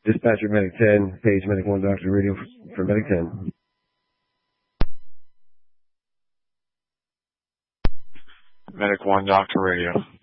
Dispatcher Medic 10, Page Medic 1, Dr. Radio for Medic 10. Medic 1, Dr. Radio.